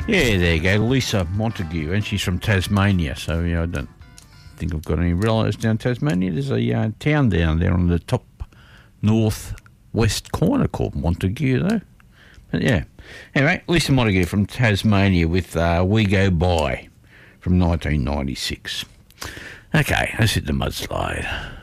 Yeah, there you go, Lisa Montague, and she's from Tasmania. So I don't think I've got any relatives down Tasmania. There's a town down there on the top north-west corner called Montague, though. But yeah. Anyway, Lisa Montague from Tasmania with We Go By from 1996. Okay, let's hit the mudslide.